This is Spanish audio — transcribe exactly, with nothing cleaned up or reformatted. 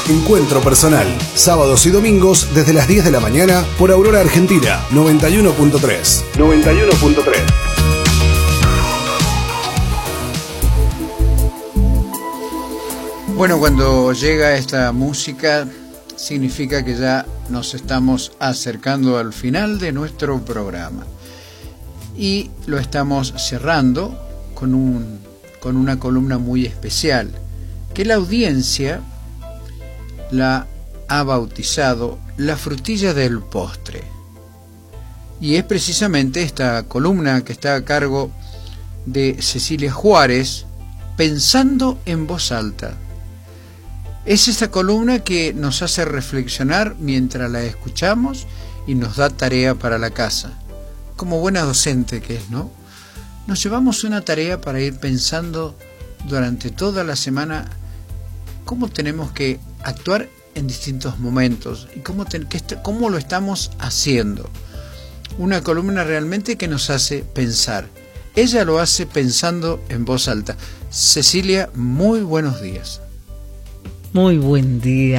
Encuentro Personal, sábados y domingos desde las diez de la mañana por Aurora Argentina, noventa y uno punto tres. noventa y uno punto tres. Bueno, cuando llega esta música significa que ya nos estamos acercando al final de nuestro programa y lo estamos cerrando con un con una columna muy especial que la audiencia la ha bautizado la frutilla del postre, y es precisamente esta columna que está a cargo de Cecilia Juárez, Pensando en Voz Alta. Es esta columna que nos hace reflexionar mientras la escuchamos y nos da tarea para la casa. Como buena docente que es, ¿no? Nos llevamos una tarea para ir pensando durante toda la semana cómo tenemos que actuar en distintos momentos y cómo, te, que est- cómo lo estamos haciendo. Una columna realmente que nos hace pensar. Ella lo hace pensando en voz alta. Cecilia, muy buenos días. Muy buen día.